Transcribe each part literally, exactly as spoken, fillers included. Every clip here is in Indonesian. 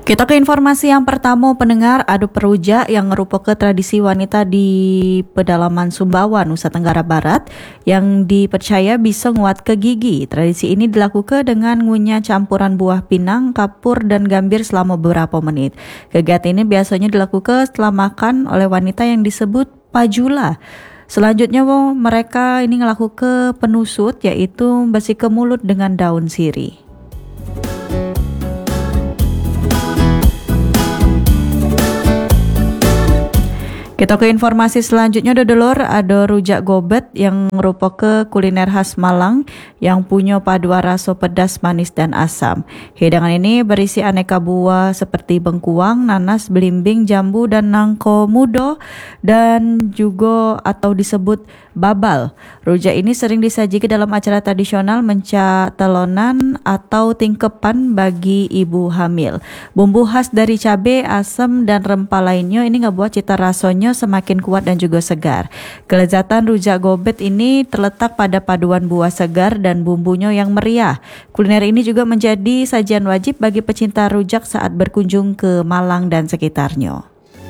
Kita ke informasi yang pertama, pendengar. Adu perujak yang merupakan tradisi wanita di pedalaman Sumbawa, Nusa Tenggara Barat yang dipercaya bisa nguat ke gigi. Tradisi ini dilakukan dengan ngunyah campuran buah pinang, kapur, dan gambir selama beberapa menit. Kegiatan ini biasanya dilakukan setelah makan oleh wanita yang disebut pajula. Selanjutnya mereka ini ngelakukan penusut, yaitu bersihkan mulut dengan daun sirih. Kita ke informasi selanjutnya, dodolor. Ada rujak gobet yang merupakan kuliner khas Malang yang punya paduan rasa pedas, manis, dan asam. Hidangan ini berisi aneka buah seperti bengkuang, nanas, belimbing, jambu, dan nangko mudo, dan juga atau disebut babal. Rujak ini sering disajikan dalam acara tradisional mencak telonan atau tingkepan bagi ibu hamil. Bumbu khas dari cabai, asam, dan rempah lainnya ini ngebuat cita rasanya semakin kuat dan juga segar. Kelezatan rujak gobet ini terletak pada paduan buah segar dan bumbunya yang meriah. Kuliner ini juga menjadi sajian wajib bagi pecinta rujak saat berkunjung ke Malang dan sekitarnya.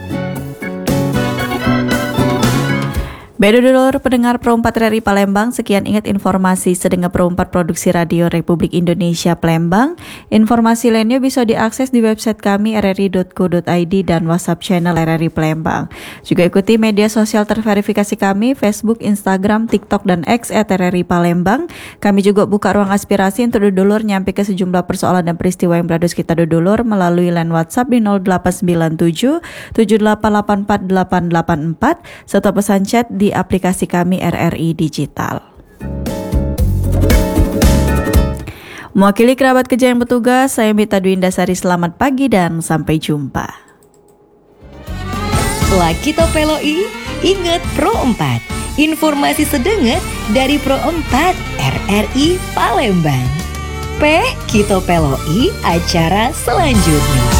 Bedodolor pendengar Pro empat R R I Palembang, sekian ingat informasi sedengar Pro empat Produksi Radio Republik Indonesia Palembang. Informasi lainnya bisa diakses di website kami r r i dot co dot i d dan WhatsApp channel R R I Palembang. Juga ikuti media sosial terverifikasi kami, Facebook, Instagram, TikTok, dan X at R R I Palembang. Kami juga buka ruang aspirasi untuk dodolor nyampe ke sejumlah persoalan dan peristiwa yang berada sekitar dodolor melalui line WhatsApp di nol delapan sembilan tujuh tujuh delapan delapan empat delapan delapan empat serta pesan chat di aplikasi kami R R I Digital. Mewakili kerabat kerja yang bertugas, saya Mita Dwindasari, selamat pagi dan sampai jumpa. Lakito Peloi, ingat Pro empat. Informasi sedenget dari Pro empat R R I Palembang. P Kito Peloi, acara selanjutnya.